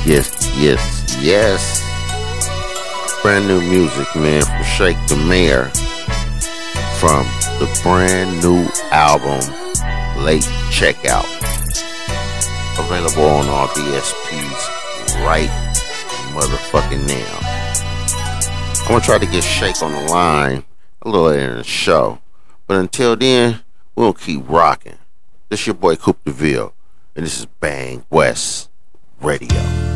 Yes. Brand new music, man, from Shake the Mayor from the brand new album Late Checkout. Available on all DSPs right motherfucking now. I'm gonna try to get Shake on the line a little later in the show. But until then, we'll keep rocking. This your boy Coop DeVille, and this is Bang West Radio.